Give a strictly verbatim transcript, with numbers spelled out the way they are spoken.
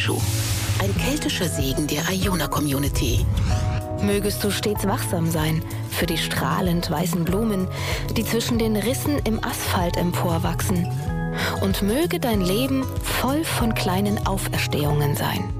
Bonjour. Ein keltischer Segen der Iona-Community. Mögest du stets wachsam sein für die strahlend weißen Blumen, die zwischen den Rissen im Asphalt emporwachsen. Und möge dein Leben voll von kleinen Auferstehungen sein.